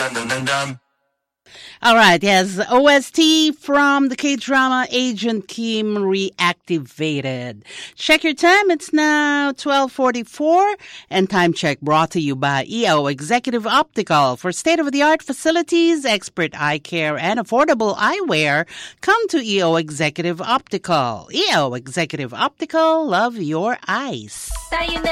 All right, yes, OST from the K-drama Agent Kim Reactivated. Check your time. It's now 12:44, and time check brought to you by EO Executive Optical. For state-of-the-art facilities, expert eye care, and affordable eyewear, come to EO Executive Optical. EO Executive Optical, love your eyes.